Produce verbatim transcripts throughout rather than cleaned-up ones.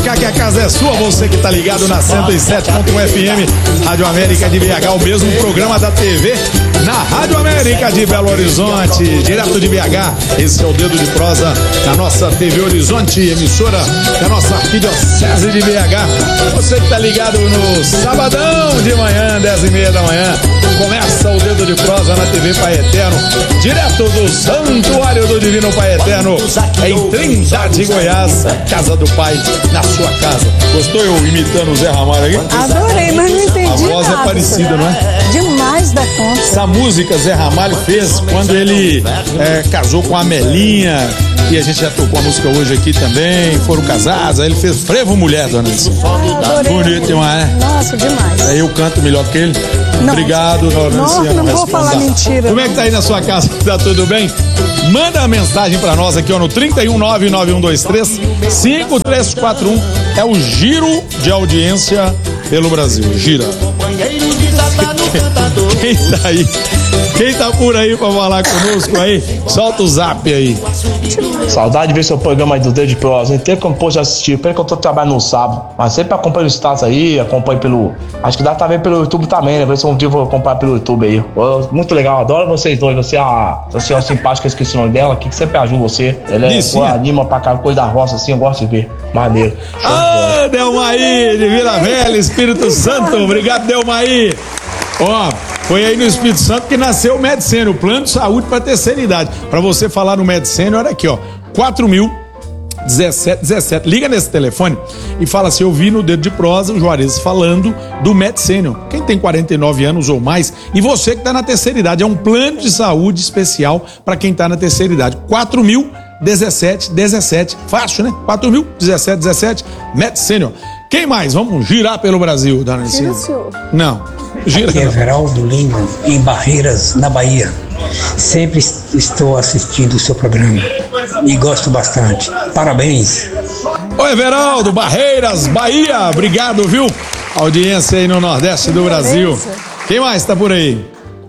cá que a casa é sua, você que tá ligado na cento e sete ponto um F M, Rádio América de B H, o mesmo programa da T V na Rádio América de Belo Horizonte, direto de B H. Esse é o Dedo de Prosa na nossa T V Horizonte, emissora da nossa arquidiocese de B H. Você que tá ligado no sabadão de manhã, dez e meia da manhã, começa o Dedo de Prosa na T V Pai Eterno, direto do Santuário do Divino Pai Eterno, em Trindade, Goiás, casa do Pai, na sua casa. Gostou eu imitando o Zé Ramalho aqui? Adorei, mas não entendi. A voz nada. é parecida, não é? Demais da conta. Essa música Zé Ramalho fez quando ele é, casou com a Melinha, e a gente já tocou a música hoje aqui também, foram casados, aí ele fez Frevo Mulher, dona Alice. Ah, Bonito demais, né? Nossa, demais. Aí eu canto melhor que ele. Não. Obrigado, dona Não, Alice. não vou falar mentira. Como é que tá aí na sua casa? Tá tudo bem? Manda uma mensagem pra nós aqui, ó, no trinta e um, nove nove um dois três, cinco três quatro um. É o giro de audiência pelo Brasil. Gira. Quem tá aí? Quem tá por aí pra falar conosco aí? Solta o zap aí. Saudade de ver seu programa aí do Dedo de Prosa. Não tem como pôde assistir, porque eu tô trabalhando no sábado. Mas sempre acompanho o status aí, acompanho pelo. Acho que dá pra ver pelo YouTube também, né? Ver se um dia eu vou acompanhar pelo YouTube aí. Pô, muito legal, adoro vocês dois. Você é uma, você é uma simpática, eu esqueci o nome dela, que sempre ajuda você. Ela é, pô, anima pra cá, coisa da roça assim, eu gosto de ver. Maneiro. Ah, Delmaí, de Vila Velha, Espírito Santo. Obrigado, Delmaí. Ó, foi aí no Espírito Santo que nasceu o Medicênio, o plano de saúde para terceira idade. Para você falar no Medicênio, olha aqui, ó, quatro mil dezessete dezessete. Liga nesse telefone e fala assim: eu vi no Dedo de Prosa o Juarez falando do Medicênio. Quem tem quarenta e nove anos ou mais, e você que está na terceira idade, é um plano de saúde especial para quem está na terceira idade. quatro mil dezessete dezessete. Fácil, né? quatro mil dezessete dezessete. Medicênio. Quem mais? Vamos girar pelo Brasil, dona Licina. Não. Gira. Aqui é Everaldo Lima, em Barreiras, na Bahia. Sempre estou assistindo o seu programa e gosto bastante. Parabéns. Oi, Everaldo, Barreiras, Bahia. Obrigado, viu? Audiência aí no Nordeste do Brasil. Quem mais tá por aí?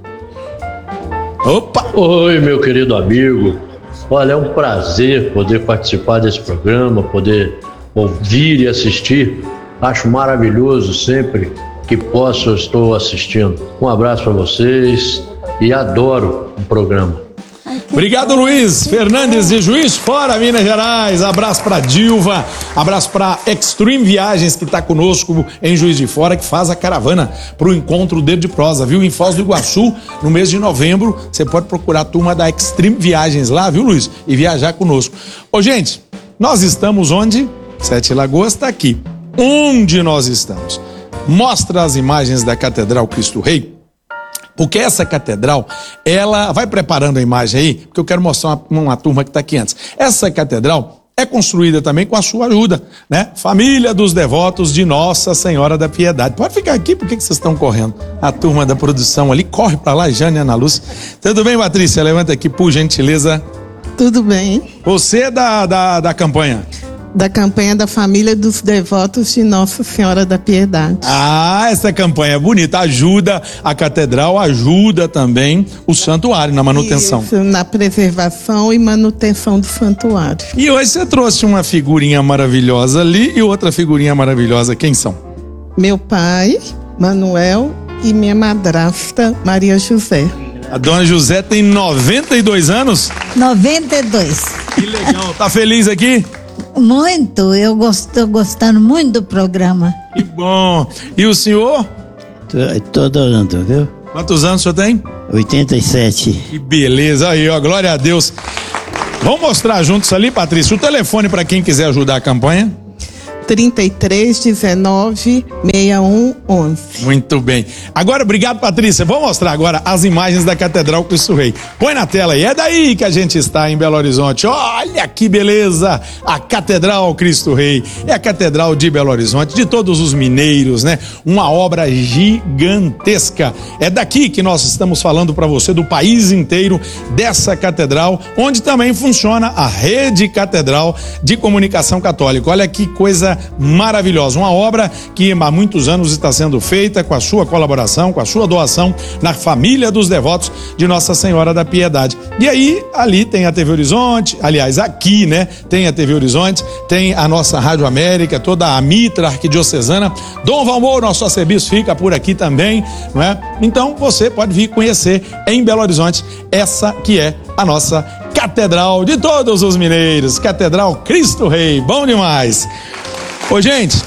Opa! Oi, meu querido amigo. Olha, é um prazer poder participar desse programa, poder ouvir e assistir. Acho maravilhoso sempre que posso, eu estou assistindo. Um abraço para vocês e adoro o programa. Obrigado, Luiz Fernandes de Juiz de Fora, Minas Gerais. Abraço para Dilva, abraço para Extreme Viagens, que está conosco em Juiz de Fora, que faz a caravana para o encontro Dedo de Prosa, viu? Em Foz do Iguaçu, no mês de novembro, você pode procurar a turma da Extreme Viagens lá, viu, Luiz? E viajar conosco. Ô, gente, nós estamos onde? Sete Lagoas está aqui. Onde nós estamos? Mostra as imagens da Catedral Cristo Rei, porque essa catedral, ela vai preparando a imagem aí, porque eu quero mostrar uma, uma turma que está aqui antes. Essa catedral é construída também com a sua ajuda, né? Família dos devotos de Nossa Senhora da Piedade. Pode ficar aqui, por que que vocês estão correndo? A turma da produção ali, corre para lá, Jane e Ana Lúcia. Tudo bem, Patrícia? Levanta aqui, por gentileza. Tudo bem. Você é da, da, da campanha? Da campanha da Família dos Devotos de Nossa Senhora da Piedade. Ah, essa campanha é bonita, ajuda a catedral, ajuda também o santuário na manutenção. Isso, na preservação e manutenção do santuário. E hoje você trouxe uma figurinha maravilhosa ali e outra figurinha maravilhosa, quem são? Meu pai, Manuel, e minha madrasta, Maria José. A dona José tem noventa e dois anos? noventa e dois. Que legal, tá feliz aqui? Muito, eu estou gostando muito do programa. Que bom. E o senhor? Tô adorando, viu? Quantos anos o senhor tem? oitenta e sete. Que beleza, aí ó, glória a Deus. Vamos mostrar juntos ali, Patrícia, o telefone para quem quiser ajudar a campanha? trinta e três, dezenove, sessenta e um, onze. Muito bem. Agora, obrigado, Patrícia. Vamos mostrar agora as imagens da Catedral Cristo Rei. Põe na tela aí. É daí que a gente está em Belo Horizonte. Olha que beleza! A Catedral Cristo Rei. É a Catedral de Belo Horizonte, de todos os mineiros, né? Uma obra gigantesca. É daqui que nós estamos falando para você, do país inteiro, dessa catedral, onde também funciona a Rede Catedral de Comunicação Católica. Olha que coisa maravilhosa. Uma obra que há muitos anos está sendo feita com a sua colaboração, com a sua doação na família dos devotos de Nossa Senhora da Piedade. E aí, ali tem a T V Horizonte, aliás, aqui, né, tem a T V Horizonte, tem a nossa Rádio América, toda a Mitra Arquidiocesana. Dom Valmor, nosso arcebispo, fica por aqui também, não é? Então, você pode vir conhecer em Belo Horizonte essa que é a nossa Catedral de todos os mineiros, Catedral Cristo Rei. Bom demais. Ô, gente,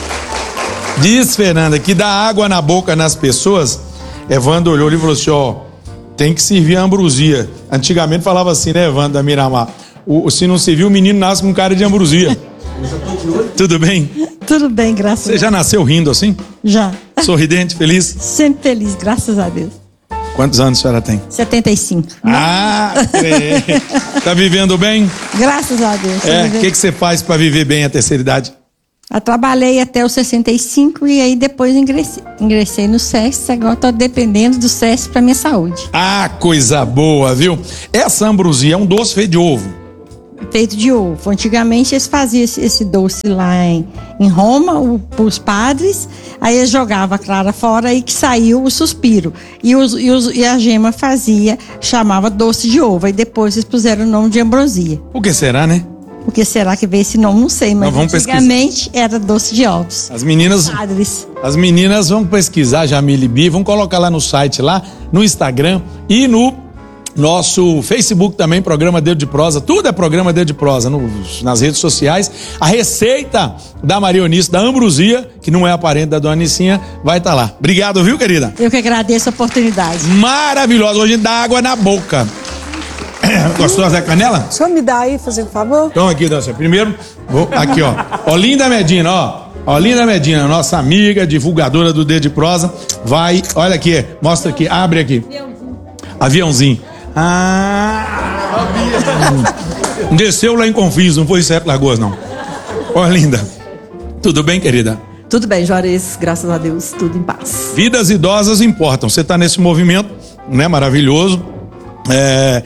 diz Fernanda que dá água na boca nas pessoas. Evandro olhou e falou assim, ó, tem que servir a ambrosia. Antigamente falava assim, né, Evandro da Miramar? O, se não servir, o menino nasce com cara de ambrosia. Tudo bem? Tudo bem, graças a Deus. Você já nasceu rindo assim? Já. Sorridente, feliz? Sempre feliz, graças a Deus. Quantos anos a senhora tem? setenta e cinco. Ah, é. Tá vivendo bem? Graças a Deus. É, o que, que você faz para viver bem a terceira idade? Eu trabalhei até os sessenta e cinco e aí depois ingressei, ingressei no SESC, agora estou dependendo do SESC para minha saúde. Ah, coisa boa, viu? Essa ambrosia é um doce feito de ovo. Feito de ovo. Antigamente eles faziam esse, esse doce lá em, em Roma, para os padres, aí eles jogavam a clara fora e que saiu o suspiro. E, os, e, os, e a gema fazia, chamava doce de ovo, aí depois eles puseram o nome de ambrosia. Por que será, né? Por que será que veio esse nome? Não sei, mas vamos antigamente pesquisar. Era doce de ovos. As meninas, padres. As meninas vão pesquisar Jamile Bi, vão colocar lá no site, lá no Instagram e no nosso Facebook também, programa Dedo de Prosa, tudo é programa Dedo de Prosa no, nas redes sociais. A receita da Maria Eunice, da ambrosia, que não é a parente da dona Nicinha, vai estar tá lá. Obrigado, viu, querida? Eu que agradeço a oportunidade. Maravilhosa, hoje dá água na boca. Gostou da Zé Canela? O senhor me dá aí, fazendo favor? Então aqui, Dança, primeiro, vou, aqui ó, Olinda Medina, ó, Olinda Medina, nossa amiga, divulgadora do Dedo de Prosa, vai, olha aqui, mostra aqui, abre aqui. Aviãozinho. Ah, desceu lá em Confins, não foi em Sete Lagoas, não. Ó, linda. Tudo bem, querida? Tudo bem, Juarez, graças a Deus, tudo em paz. Vidas idosas importam. Você está nesse movimento, né, maravilhoso. É,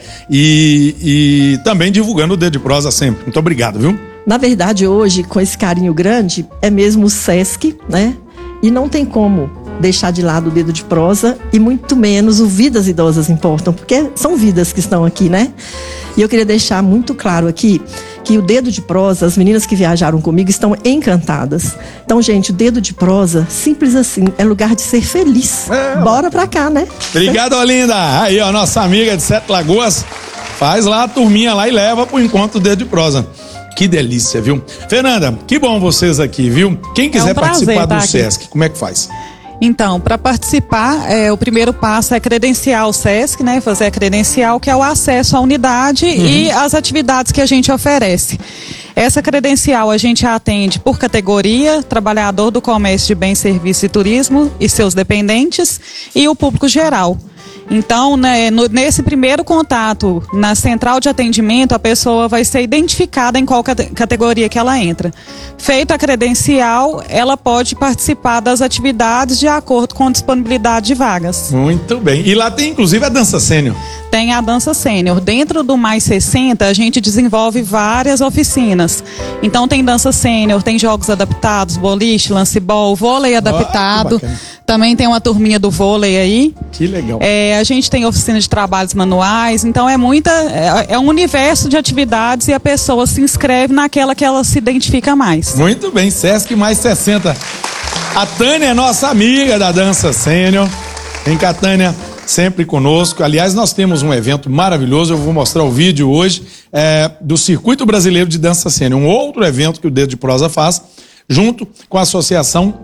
e, e também divulgando o Dedo de Prosa sempre. Muito obrigado, viu? Na verdade, hoje, com esse carinho grande, é mesmo o SESC, né? E não tem como deixar de lado o Dedo de Prosa e muito menos o Vidas Idosas Importam, porque são vidas que estão aqui, né? E eu queria deixar muito claro aqui que o Dedo de Prosa, as meninas que viajaram comigo estão encantadas. Então, gente, o Dedo de Prosa, simples assim, é lugar de ser feliz. É. Bora pra cá, né? Obrigado, Olinda. Aí, ó, nossa amiga de Sete Lagoas, faz lá a turminha lá e leva pro encontro do Dedo de Prosa. Que delícia, viu? Fernanda, que bom vocês aqui, viu? Quem quiser é um participar do SESC, como é que faz? Então, para participar, é, o primeiro passo é credenciar o SESC, né? Fazer a credencial, que é o acesso à unidade uhum. e as atividades que a gente oferece. Essa credencial a gente atende por categoria, trabalhador do comércio de bens, serviços e turismo e seus dependentes e o público geral. Então, né, no, nesse primeiro contato na central de atendimento, a pessoa vai ser identificada em qual cate- categoria que ela entra. Feita a credencial, ela pode participar das atividades de acordo com a disponibilidade de vagas. Muito bem. E lá tem inclusive a dança sênior. Tem a dança sênior. Dentro do Mais sessenta, a gente desenvolve várias oficinas. Então tem dança sênior, tem jogos adaptados, boliche, lancebol, vôlei adaptado. Oh, também tem uma turminha do vôlei aí. Que legal. É, a gente tem oficina de trabalhos manuais. Então é muita, é, é um universo de atividades e a pessoa se inscreve naquela que ela se identifica mais. Muito bem, SESC Mais sessenta. A Tânia é nossa amiga da dança sênior. Vem cá, Tânia. Sempre conosco. Aliás, nós temos um evento maravilhoso. Eu vou mostrar o vídeo hoje é, do Circuito Brasileiro de Dança Sênior, um outro evento que o Dedo de Prosa faz, junto com a Associação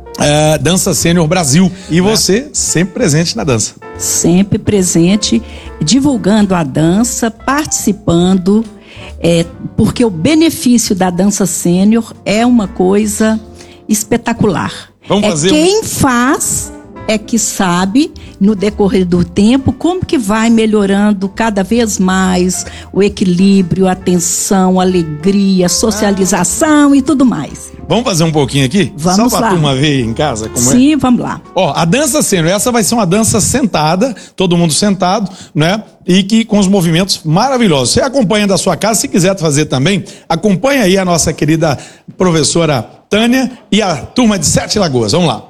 é, Dança Sênior Brasil. E você é. sempre presente na dança. Sempre presente, divulgando a dança, participando, é, porque o benefício da dança sênior é uma coisa espetacular. Vamos é fazer quem um... faz é que sabe, no decorrer do tempo, como que vai melhorando cada vez mais o equilíbrio, a atenção, a alegria, a socialização e tudo mais. Vamos fazer um pouquinho aqui? Vamos Só pra lá. turma ver em casa como é. Sim, vamos lá. Ó, a dança sênior, essa vai ser uma dança sentada, todo mundo sentado, né? E que com os movimentos maravilhosos. Você acompanha da sua casa, se quiser fazer também, acompanha aí a nossa querida professora Tânia e a turma de Sete Lagoas. Vamos lá.